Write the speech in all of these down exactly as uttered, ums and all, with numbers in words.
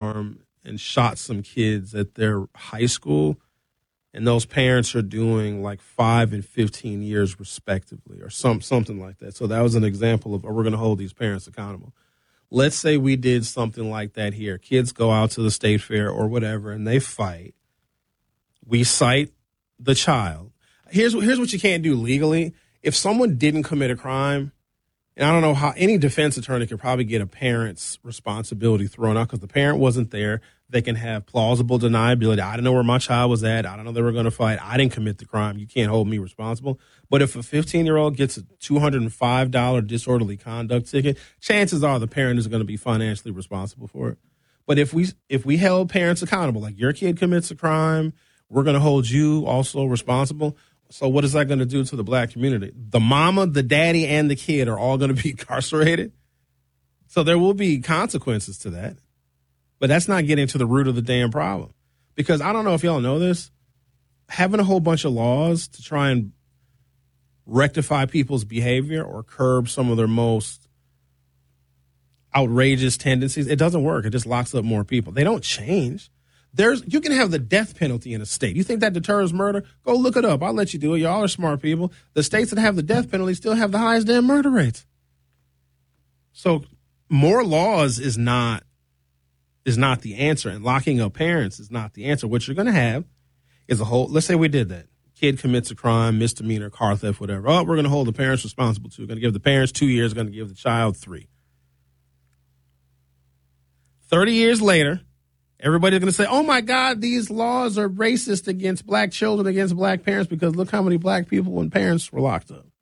firearm and shot some kids at their high school, and those parents are doing like five and fifteen years respectively, or some something like that. So that was an example of, oh, we're going to hold these parents accountable. Let's say we did something like that here. Kids go out to the state fair or whatever, and they fight. We cite the child. Here's here's what you can't do legally. If someone didn't commit a crime, and I don't know how, any defense attorney could probably get a parent's responsibility thrown out because the parent wasn't there. They can have plausible deniability. I don't know where my child was at. I don't know they were going to fight. I didn't commit the crime. You can't hold me responsible. But if a fifteen-year-old gets a two hundred five dollars disorderly conduct ticket, chances are the parent is going to be financially responsible for it. But if we if we held parents accountable, like your kid commits a crime, we're going to hold you also responsible. So what is that going to do to the black community? The mama, the daddy, and the kid are all going to be incarcerated. So there will be consequences to that. But that's not getting to the root of the damn problem. Because I don't know if y'all know this, having a whole bunch of laws to try and rectify people's behavior or curb some of their most outrageous tendencies, it doesn't work. It just locks up more people. They don't change. There's you can have the death penalty in a state. You think that deters murder? Go look it up. I'll let you do it. Y'all are smart people. The states that have the death penalty still have the highest damn murder rates. So more laws is not is not the answer, and locking up parents is not the answer. What you're going to have is a whole, let's say we did that. Kid commits a crime, misdemeanor, car theft, whatever. Oh, we're going to hold the parents responsible too. We're going to give the parents two years, going to give the child three. thirty years later, everybody's going to say, oh, my God, these laws are racist against black children, against black parents, because look how many black people and parents were locked up.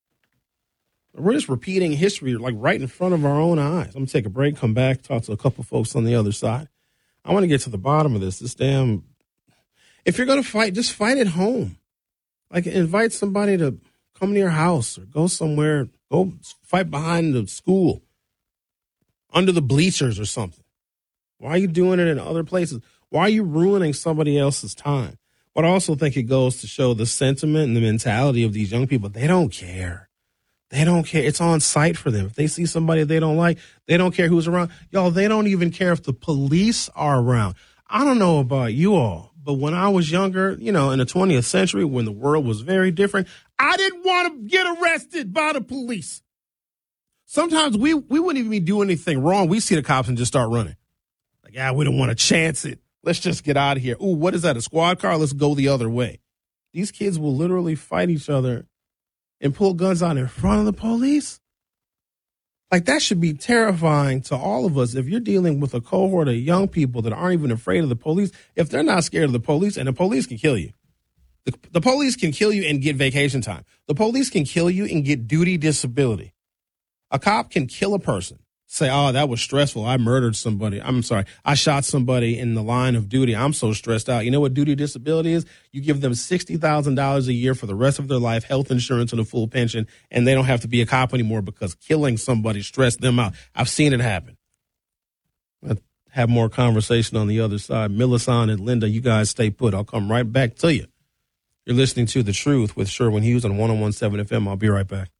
We're just repeating history, like right in front of our own eyes. I'm going to take a break, come back, talk to a couple folks on the other side. I want to get to the bottom of this. This damn, if you're going to fight, just fight at home. Like invite somebody to come to your house or go somewhere, go fight behind the school, under the bleachers or something. Why are you doing it in other places? Why are you ruining somebody else's time? But I also think it goes to show the sentiment and the mentality of these young people. They don't care. They don't care. It's on sight for them. If they see somebody they don't like, they don't care who's around. Y'all, they don't even care if the police are around. I don't know about you all, but when I was younger, you know, in the twentieth century, when the world was very different, I didn't want to get arrested by the police. Sometimes we, we wouldn't even be doing anything wrong. We see the cops and just start running. Like, yeah, we don't want to chance it. Let's just get out of here. Ooh, what is that, a squad car? Let's go the other way. These kids will literally fight each other and pull guns out in front of the police. Like, that should be terrifying to all of us if you're dealing with a cohort of young people that aren't even afraid of the police. If they're not scared of the police, and the police can kill you. The, the police can kill you and get vacation time. The police can kill you and get duty disability. A cop can kill a person. Say, oh, that was stressful. I murdered somebody. I'm sorry. I shot somebody in the line of duty. I'm so stressed out. You know what duty disability is? You give them sixty thousand dollars a year for the rest of their life, health insurance and a full pension, and they don't have to be a cop anymore because killing somebody stressed them out. I've seen it happen. I'll have more conversation on the other side. Millicent and Linda, you guys stay put. I'll come right back to you. You're listening to The Truth with Sherwin Hughes on one oh one point seven F M. I'll be right back.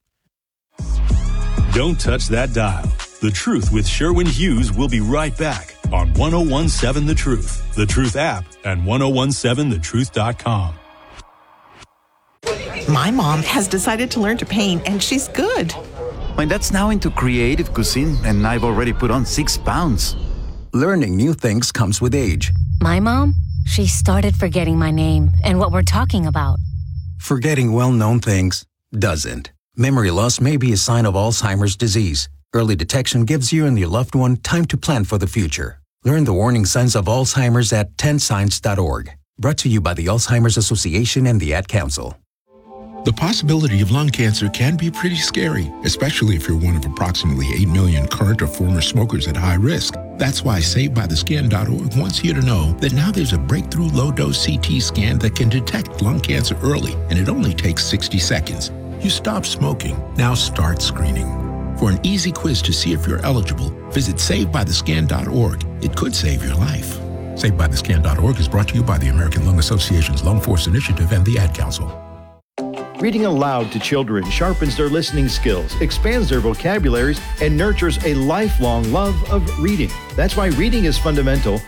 Don't touch that dial. The Truth with Sherwin Hughes will be right back on one oh one point seven The Truth, The Truth app, and ten seventeen the truth dot com. My mom has decided to learn to paint, and she's good. My dad's now into creative cuisine, and I've already put on six pounds. Learning new things comes with age. My mom, she started forgetting my name and what we're talking about. Forgetting well-known things doesn't. Memory loss may be a sign of Alzheimer's disease. Early detection gives you and your loved one time to plan for the future. Learn the warning signs of Alzheimer's at ten signs dot org. Brought to you by the Alzheimer's Association and the Ad Council. The possibility of lung cancer can be pretty scary, especially if you're one of approximately eight million current or former smokers at high risk. That's why Saved by the Skin dot org wants you to know that now there's a breakthrough low-dose C T scan that can detect lung cancer early, and it only takes sixty seconds. You stop smoking. Now start screening. For an easy quiz to see if you're eligible, visit Saved by the Skin dot org. It could save your life. Saved by the Skin dot org is brought to you by the American Lung Association's Lung Force Initiative and the Ad Council. Reading aloud to children sharpens their listening skills, expands their vocabularies, and nurtures a lifelong love of reading. That's why reading is fundamental